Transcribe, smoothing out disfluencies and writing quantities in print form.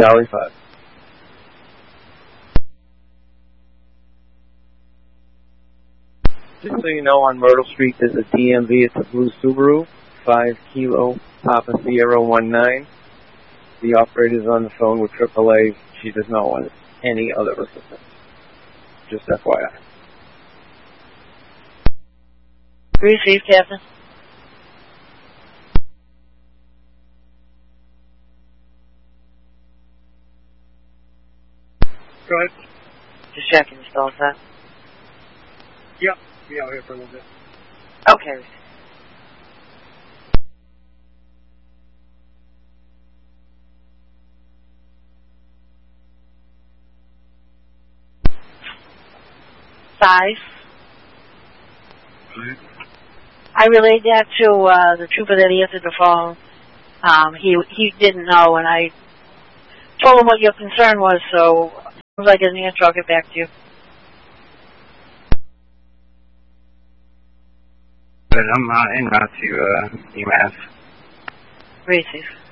Charlie 5. Just so you know, on Myrtle Street there's a DMV. It's a blue Subaru, 5 Kilo Papa Sierra 19. The operator's on the phone with AAA. She does not want any other assistance. Just FYI. Receive, Captain. Go ahead. Just checking, you still set? Yep. Be out here for a little bit. Okay. Size. I relayed that to the trooper that answered the phone. He didn't know, and I told him what your concern was, so as soon as I get an answer, I'll get back to you. But I'm en route to EMS. Receive.